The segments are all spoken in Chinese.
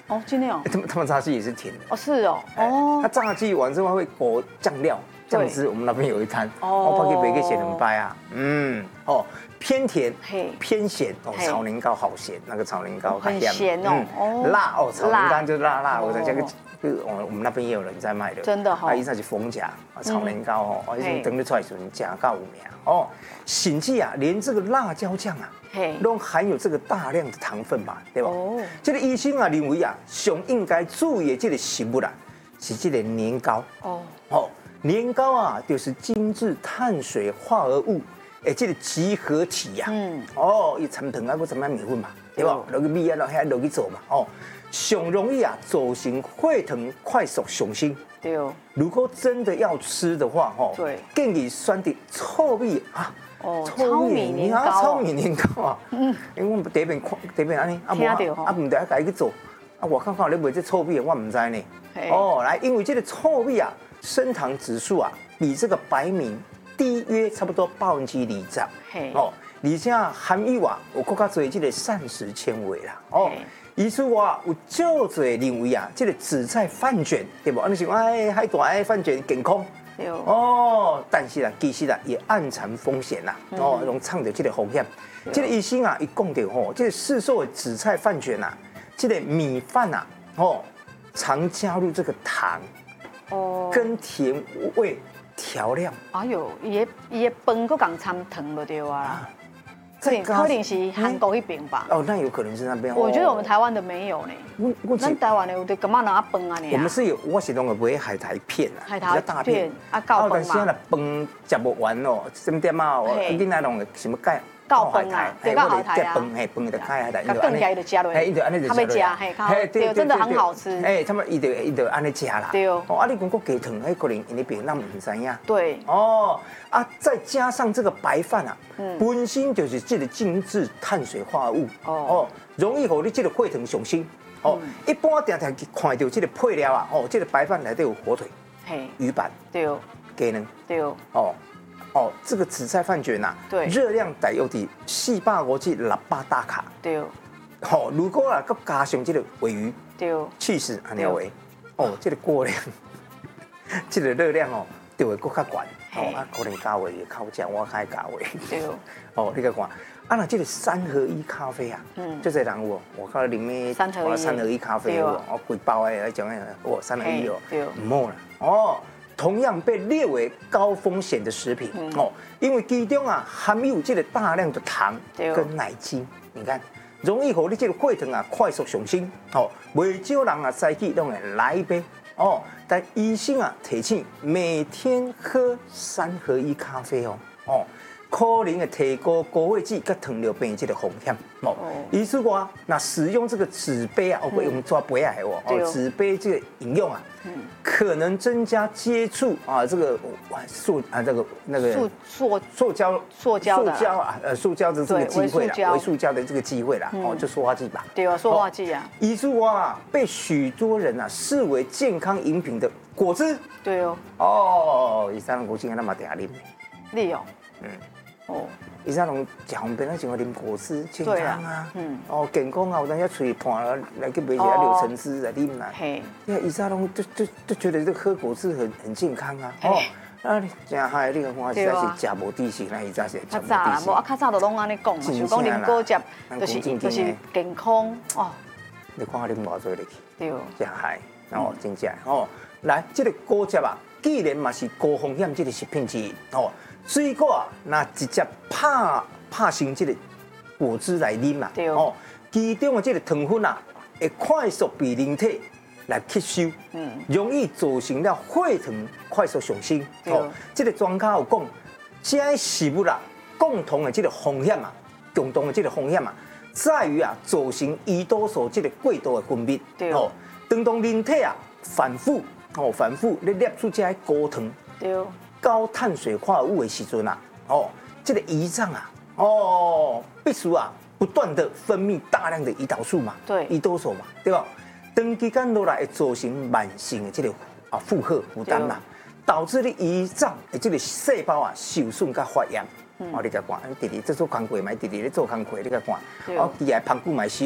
哦，真的哦。 他们炸鸡也是甜的。 哦，是哦。哦。 它炸鸡完之后会裹酱料。酱汁，我们那边有一摊，我跑去买个咸人掰啊，偏甜，偏咸，炒年糕好咸，那个炒年糕很咸哦， 辣哦，炒年糕就辣，我在这个，我们那边也有人在卖的， 真的哈， 伊才是逢甲炒年糕哦，伊等你出来时候加到有名哦，甚至啊，连这个辣椒酱啊，都含有这个大量的糖分嘛，对吧？哦，这个医生啊认为啊，上应该注意的这个食物啦，是这个年糕哦。年糕啊，就是精致碳水化合物，这个集合体呀。伊参糖啊，搁参米粉嘛，对吧？落去米啊，落去做嘛，上容易啊造成血糖快速上升。 对。 如果真的要吃的话， 对， 建议选择糙米啊。 糙米年糕。 糙米年糕啊。因为我们第一遍安尼，唔得家己做，我看看你卖这糙米，我唔知呢。来，因为这个糙米啊。升糖指数啊，比这个白米低约差不多2%。而且含有啊，有更加多这个膳食纤维啦。于是话有较多认为啊，这个紫菜饭卷对不？你想海大饭卷健康。但是啊，其实啊也暗藏风险啦。容唱着这个风险。这个医生啊，一讲到这个市售的紫菜饭卷啊，这个米饭啊，常加入这个糖。跟甜味调料。 哎呦，伊的饭搁共掺糖了对啊。可能是韩国那边吧。 那有可能是那边。 我觉得我们台湾的没有呢。咱台湾的有得干嘛拿饭啊呢？ 我们是有，我是弄个买海苔片啊， 海苔大片啊， 但是那饭吃不完哦，什么点嘛，囡仔弄个什么盖。 高饭啊，对，高海苔啊， 饭的开海苔， 更加的加落，他们加，对，真的很好吃。 他们伊就安尼加啦。对哦。你讲过加糖，可能因那边咱唔知影。 对。 再加上这个白饭啊，本身就是这个精致碳水化合物，容易让你这个血糖上升。一般常常看到这个配料啊，这个白饭内底有火腿、鱼板、 对哦， 鸡卵， 对哦。 这个紫菜饭卷呐， 对， 热量大约伫450至600大卡。 对。 如果啊，佮加上这个鲔鱼， 对， 起司安尼话，这个过量，这个热量就会更加悬。可能加位靠酱，我开加位。 对。 你个看，那这个3合1咖啡啊，就这人有，我看里面 3合1 咖啡有，规包的来讲3合1 对， 唔好啦。同样被列为高风险的食品因为其中啊含有这个大量的糖跟奶精，你看容易让你这个血糖啊快速上升。不少人啊早起都会来一杯但医生啊提醒每天喝3合1咖啡可能会提高高血脂跟糖尿病这个风险于是话，那使用这个纸杯啊，我用抓杯啊，纸杯这个饮用啊，可能增加接触啊这个这个那个塑胶的这个机会啦，微塑胶的这个机会啦，就塑化剂吧。 对啊，塑化剂啊。 于是话被许多人啊视为健康饮品的果汁。 对哦。 以上果汁咱嘛定啉。 你哦。 以前拢食方便，像啉果汁健康啊，健康啊，有当下嘴破了来去买一下柳橙汁来啉啦。以前拢就觉得这喝果汁很健康啊。真嗨，你看实在是食无知识，那以前是食无知识。较早啦， 较早都拢安尼讲嘛，就讲啉果汁就是健康哦。 你看啉偌多入去， 对， 真嗨，真正来，这个果汁啊，既然嘛是高风险这个食品之一水果啊，那直接拍成这个果汁来啉嘛，其中的这个糖分啊，会快速被人体来吸收，容易造成了血糖快速上升。这个专家有讲，这些食物啊，共同的这个风险啊，在于啊，造成胰岛素这个过度的分泌。当人体啊反复咧摄取这些高糖。高碳水化合物的时阵啊，这个胰脏啊，必须啊不断的分泌大量的胰岛素嘛，胰岛素嘛，对吧？长期间落来会造成慢性的这个负荷负担嘛，导致你胰脏的这个细胞啊受损甲发炎。你甲看，弟弟这做工课嘛，弟弟咧做工课，你甲看，伊来膀胱嘛烧，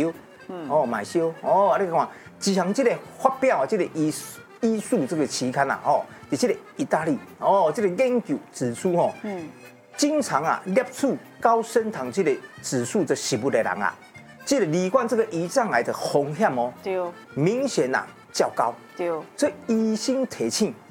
哦，买修哦，你看，一项这个发表这个医术这个期刊啊，哦，在这个意大利哦，这个研究指出哦，经常啊摄取高升糖这个指数的食物的人啊，这个罹患这个胰脏癌的风险哦， 对， 明显啊较高。 对， 所以医生提醒